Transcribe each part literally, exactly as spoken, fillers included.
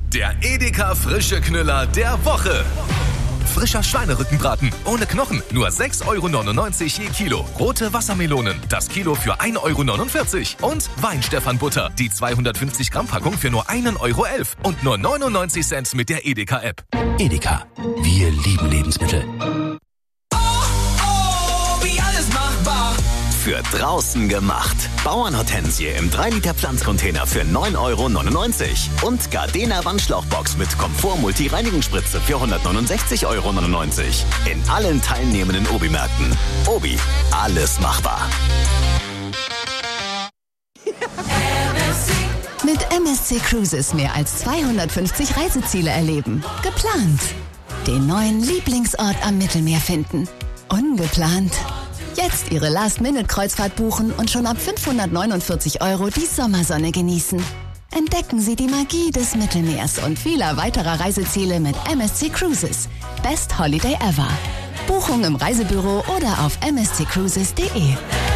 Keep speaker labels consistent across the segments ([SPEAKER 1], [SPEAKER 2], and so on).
[SPEAKER 1] Der Edeka frische Knüller der Woche. Frischer Schweinerückenbraten ohne Knochen, nur sechs Euro neunundneunzig je Kilo. Rote Wassermelonen, das Kilo für ein Euro neunundvierzig. Und Weinstephan-Butter, die zweihundertfünfzig Gramm Packung für nur ein Euro elf. Und nur neunundneunzig Cent mit der Edeka-App.
[SPEAKER 2] Edeka, wir lieben Lebensmittel.
[SPEAKER 3] Oh, oh, wie alles machbar.
[SPEAKER 4] Für draußen gemacht. Bauernhortensie im drei Liter Pflanzcontainer für neun Euro neunundneunzig. Und Gardena Wandschlauchbox mit Komfort-Multi-Reinigungsspritze für hundertneunundsechzig Euro neunundneunzig. In allen teilnehmenden Obi-Märkten. Obi, alles machbar.
[SPEAKER 5] Mit M S C Cruises mehr als zweihundertfünfzig Reiseziele erleben. Geplant. Den neuen Lieblingsort am Mittelmeer finden. Ungeplant. Jetzt Ihre Last-Minute-Kreuzfahrt buchen und schon ab fünfhundertneunundvierzig Euro die Sommersonne genießen. Entdecken Sie die Magie des Mittelmeers und vieler weiterer Reiseziele mit M S C Cruises. Best Holiday ever. Buchung im Reisebüro oder auf m s c cruises punkt d e.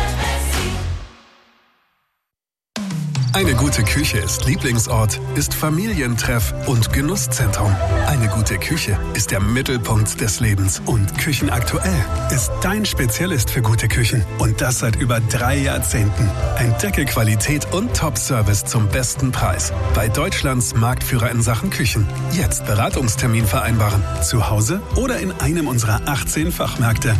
[SPEAKER 6] Eine gute Küche ist Lieblingsort, ist Familientreff und Genusszentrum. Eine gute Küche ist der Mittelpunkt des Lebens. Und Küchenaktuell ist dein Spezialist für gute Küchen. Und das seit über drei Jahrzehnten. Entdecke Qualität und Top-Service zum besten Preis. Bei Deutschlands Marktführer in Sachen Küchen. Jetzt Beratungstermin vereinbaren. Zu Hause oder in einem unserer achtzehn Fachmärkte.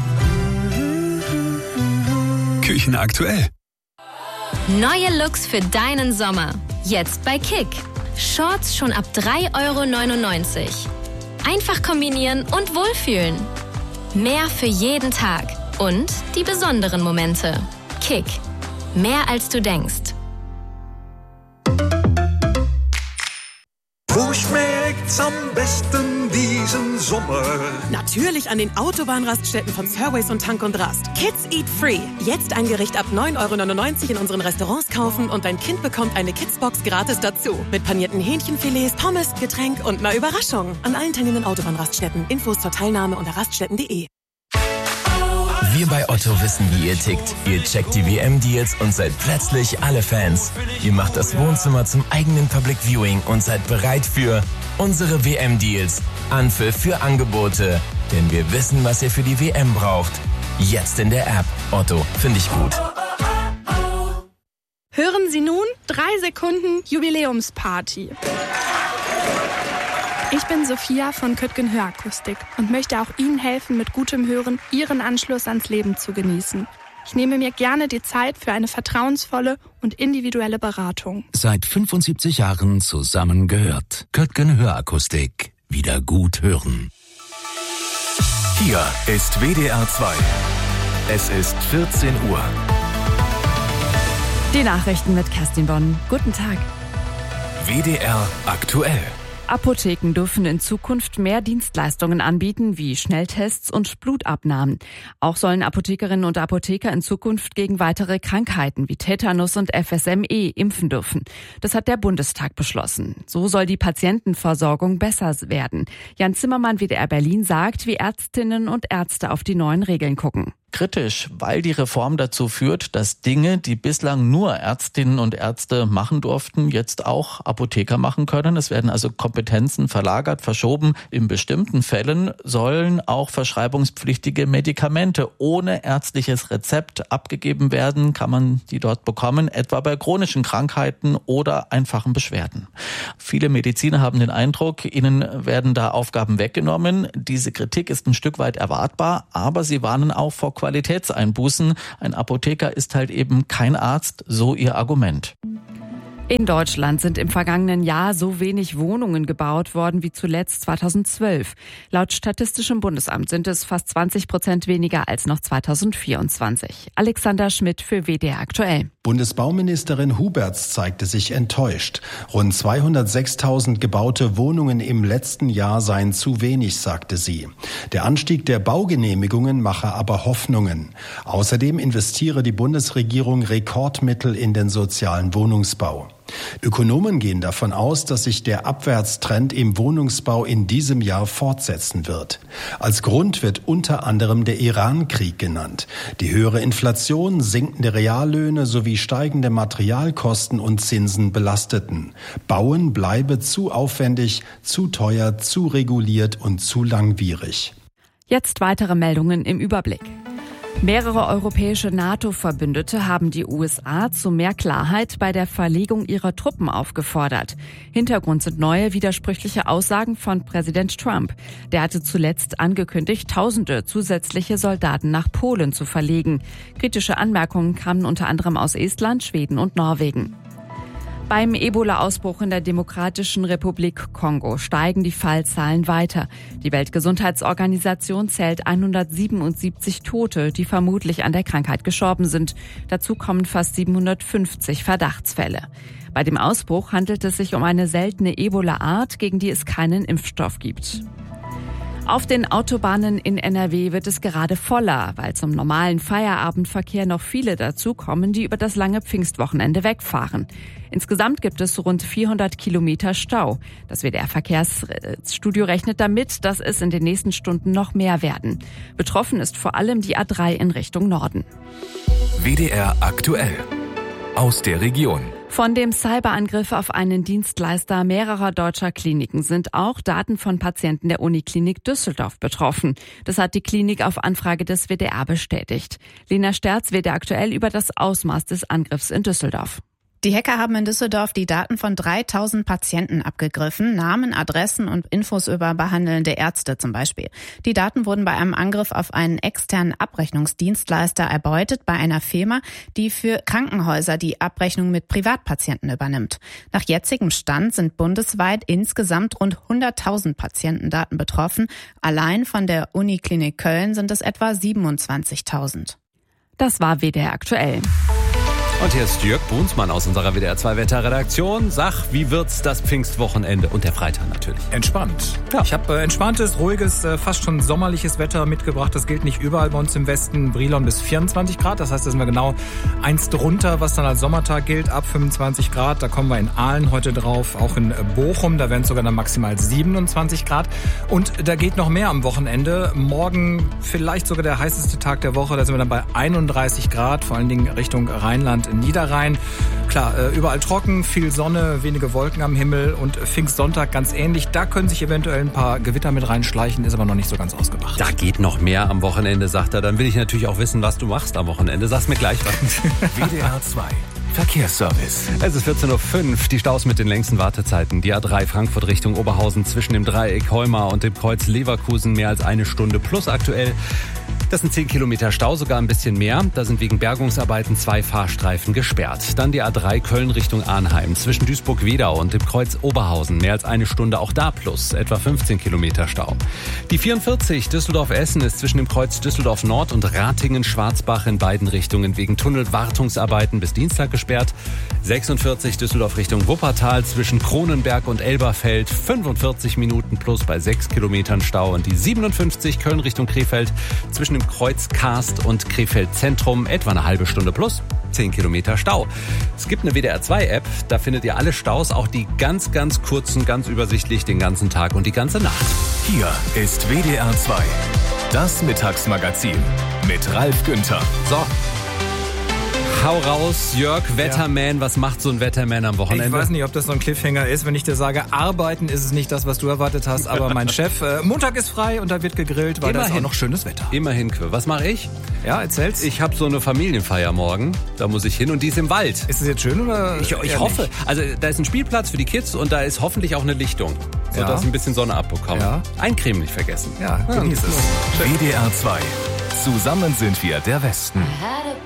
[SPEAKER 6] Küchenaktuell.
[SPEAKER 7] Neue Looks für deinen Sommer. Jetzt bei Kick. Shorts schon ab drei Euro neunundneunzig. Einfach kombinieren und wohlfühlen. Mehr für jeden Tag. Und die besonderen Momente. Kick. Mehr als du denkst.
[SPEAKER 8] Wo schmeckt's am besten diesen Sommer?
[SPEAKER 9] Natürlich an den Autobahnraststätten von Surways und Tank und Rast. Kids Eat Free. Jetzt ein Gericht ab neun Euro neunundneunzig in unseren Restaurants kaufen und dein Kind bekommt eine Kidsbox gratis dazu. Mit panierten Hähnchenfilets, Pommes, Getränk und einer Überraschung. An allen teilnehmenden Autobahnraststätten. Infos zur Teilnahme unter raststätten punkt de.
[SPEAKER 10] Wir bei Otto wissen, wie ihr tickt. Ihr checkt die W M-Deals und seid plötzlich alle Fans. Ihr macht das Wohnzimmer zum eigenen Public Viewing und seid bereit für unsere W M-Deals. Anpfiff für Angebote. Denn wir wissen, was ihr für die W M braucht. Jetzt in der App. Otto, finde ich gut.
[SPEAKER 11] Hören Sie nun drei Sekunden Jubiläumsparty. Ich bin Sophia von Köttgen Hörakustik und möchte auch Ihnen helfen, mit gutem Hören Ihren Anschluss ans Leben zu genießen. Ich nehme mir gerne die Zeit für eine vertrauensvolle und individuelle Beratung.
[SPEAKER 2] Seit fünfundsiebzig Jahren zusammengehört. Köttgen Hörakustik. Wieder gut hören.
[SPEAKER 1] Hier ist W D R zwei. Es ist vierzehn Uhr.
[SPEAKER 12] Die Nachrichten mit Kerstin Bonn. Guten Tag.
[SPEAKER 1] W D R aktuell.
[SPEAKER 12] Apotheken dürfen in Zukunft mehr Dienstleistungen anbieten, wie Schnelltests und Blutabnahmen. Auch sollen Apothekerinnen und Apotheker in Zukunft gegen weitere Krankheiten wie Tetanus und F S M E impfen dürfen. Das hat der Bundestag beschlossen. So soll die Patientenversorgung besser werden. Jan Zimmermann, W D R Berlin, sagt, wie Ärztinnen und Ärzte auf die neuen Regeln gucken.
[SPEAKER 13] Kritisch, weil die Reform dazu führt, dass Dinge, die bislang nur Ärztinnen und Ärzte machen durften, jetzt auch Apotheker machen können. Es werden also Kompetenzen verlagert, verschoben. In bestimmten Fällen sollen auch verschreibungspflichtige Medikamente ohne ärztliches Rezept abgegeben werden. Kann man die dort bekommen, etwa bei chronischen Krankheiten oder einfachen Beschwerden. Viele Mediziner haben den Eindruck, ihnen werden da Aufgaben weggenommen. Diese Kritik ist ein Stück weit erwartbar, aber sie warnen auch vor Qualitätseinbußen. Ein Apotheker ist halt eben kein Arzt, so ihr Argument.
[SPEAKER 12] In Deutschland sind im vergangenen Jahr so wenig Wohnungen gebaut worden wie zuletzt zweitausendzwölf. Laut Statistischem Bundesamt sind es fast zwanzig Prozent weniger als noch zweitausendvierundzwanzig. Alexander Schmidt für W D R aktuell.
[SPEAKER 14] Bundesbauministerin Huberts zeigte sich enttäuscht. Rund zweihundertsechstausend gebaute Wohnungen im letzten Jahr seien zu wenig, sagte sie. Der Anstieg der Baugenehmigungen mache aber Hoffnungen. Außerdem investiere die Bundesregierung Rekordmittel in den sozialen Wohnungsbau. Ökonomen gehen davon aus, dass sich der Abwärtstrend im Wohnungsbau in diesem Jahr fortsetzen wird. Als Grund wird unter anderem der Iran-Krieg genannt. Die höhere Inflation, sinkende Reallöhne sowie steigende Materialkosten und Zinsen belasteten. Bauen bleibe zu aufwendig, zu teuer, zu reguliert und zu langwierig.
[SPEAKER 12] Jetzt weitere Meldungen im Überblick. Mehrere europäische NATO-Verbündete haben die U S A zu mehr Klarheit bei der Verlegung ihrer Truppen aufgefordert. Hintergrund sind neue widersprüchliche Aussagen von Präsident Trump. Der hatte zuletzt angekündigt, tausende zusätzliche Soldaten nach Polen zu verlegen. Kritische Anmerkungen kamen unter anderem aus Estland, Schweden und Norwegen. Beim Ebola-Ausbruch in der Demokratischen Republik Kongo steigen die Fallzahlen weiter. Die Weltgesundheitsorganisation zählt hundertsiebenundsiebzig Tote, die vermutlich an der Krankheit gestorben sind. Dazu kommen fast siebenhundertfünfzig Verdachtsfälle. Bei dem Ausbruch handelt es sich um eine seltene Ebola-Art, gegen die es keinen Impfstoff gibt. Auf den Autobahnen in N R W wird es gerade voller, weil zum normalen Feierabendverkehr noch viele dazukommen, die über das lange Pfingstwochenende wegfahren. Insgesamt gibt es rund vierhundert Kilometer Stau. Das W D R-Verkehrsstudio rechnet damit, dass es in den nächsten Stunden noch mehr werden. Betroffen ist vor allem die A drei in Richtung Norden.
[SPEAKER 1] W D R aktuell. Aus der Region.
[SPEAKER 12] Von dem Cyberangriff auf einen Dienstleister mehrerer deutscher Kliniken sind auch Daten von Patienten der Uniklinik Düsseldorf betroffen. Das hat die Klinik auf Anfrage des W D R bestätigt. Lena Sterz, W D R aktuell über das Ausmaß des Angriffs in Düsseldorf.
[SPEAKER 15] Die Hacker haben in Düsseldorf die Daten von dreitausend Patienten abgegriffen, Namen, Adressen und Infos über behandelnde Ärzte zum Beispiel. Die Daten wurden bei einem Angriff auf einen externen Abrechnungsdienstleister erbeutet, bei einer Firma, die für Krankenhäuser die Abrechnung mit Privatpatienten übernimmt. Nach jetzigem Stand sind bundesweit insgesamt rund hunderttausend Patientendaten betroffen. Allein von der Uniklinik Köln sind es etwa siebenundzwanzigtausend.
[SPEAKER 12] Das war W D R aktuell.
[SPEAKER 16] Und hier ist Jörg Brunsmann aus unserer W D R zwei Wetterredaktion. Sag, wie wird's das Pfingstwochenende und der Freitag natürlich?
[SPEAKER 17] Entspannt. Ja. Ich habe äh, entspanntes, ruhiges, äh, fast schon sommerliches Wetter mitgebracht. Das gilt nicht überall bei uns im Westen. Brilon bis vierundzwanzig Grad. Das heißt, da sind wir genau eins drunter, was dann als Sommertag gilt, ab fünfundzwanzig Grad. Da kommen wir in Aalen heute drauf, auch in Bochum. Da werden es sogar dann maximal siebenundzwanzig Grad. Und da geht noch mehr am Wochenende. Morgen vielleicht sogar der heißeste Tag der Woche. Da sind wir dann bei einunddreißig Grad, vor allen Dingen Richtung Rheinland, Niederrhein. Klar, überall trocken, viel Sonne, wenige Wolken am Himmel und Pfingstsonntag ganz ähnlich. Da können sich eventuell ein paar Gewitter mit reinschleichen, ist aber noch nicht so ganz ausgemacht.
[SPEAKER 16] Da geht noch mehr am Wochenende, sagt er. Dann will ich natürlich auch wissen, was du machst am Wochenende. Sag's mir gleich was.
[SPEAKER 1] W D R zwei. Verkehrsservice.
[SPEAKER 16] Es ist vierzehn Uhr fünf, die Staus mit den längsten Wartezeiten. Die A drei Frankfurt Richtung Oberhausen zwischen dem Dreieck Heumar und dem Kreuz Leverkusen mehr als eine Stunde plus aktuell. Das sind zehn Kilometer Stau, sogar ein bisschen mehr. Da sind wegen Bergungsarbeiten zwei Fahrstreifen gesperrt. Dann die A drei Köln Richtung Arnheim zwischen Duisburg-Wedau und dem Kreuz Oberhausen. Mehr als eine Stunde, auch da plus, etwa fünfzehn Kilometer Stau. Die vierundvierzig Düsseldorf-Essen ist zwischen dem Kreuz Düsseldorf Nord und Ratingen-Schwarzbach in beiden Richtungen wegen Tunnelwartungsarbeiten bis Dienstag gesperrt. sechsundvierzig Düsseldorf Richtung Wuppertal zwischen Kronenberg und Elberfeld. fünfundvierzig Minuten plus bei sechs Kilometern Stau. Und die siebenundfünfzig Köln Richtung Krefeld zwischen dem Kreuz Karst und Krefeld Zentrum etwa eine halbe Stunde plus, zehn Kilometer Stau. Es gibt eine W D R zwei App, da findet ihr alle Staus, auch die ganz, ganz kurzen, ganz übersichtlich den ganzen Tag und die ganze Nacht.
[SPEAKER 1] Hier ist W D R zwei, das Mittagsmagazin mit Ralf Günther.
[SPEAKER 16] So. Hau raus, Jörg, Wetterman. Ja. Was macht so ein Wetterman am Wochenende?
[SPEAKER 17] Ich weiß nicht, ob das so ein Cliffhanger ist, wenn ich dir sage, arbeiten ist es nicht das, was du erwartet hast, aber mein Chef, äh, Montag ist frei und da wird gegrillt, weil da ist auch noch schönes Wetter.
[SPEAKER 16] Immerhin, was mache ich?
[SPEAKER 17] Ja, erzähl's.
[SPEAKER 16] Ich habe so eine Familienfeier morgen, da muss ich hin und die ist im Wald.
[SPEAKER 17] Ist es jetzt schön oder?
[SPEAKER 16] Ich, ich hoffe. Nicht? Also da ist ein Spielplatz für die Kids und da ist hoffentlich auch eine Lichtung, sodass ja. ein bisschen Sonne abbekommen. Ja. Eincremen nicht vergessen.
[SPEAKER 17] Ja, genieß es.
[SPEAKER 1] W D R zwei. Zusammen sind wir der Westen.